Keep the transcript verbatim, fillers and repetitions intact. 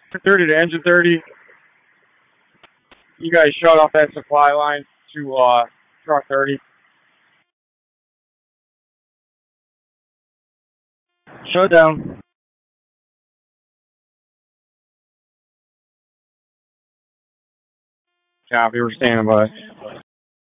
thirty to engine thirty. You guys shut off that supply line to uh, truck thirty. Shut down. Copy, we're standing by.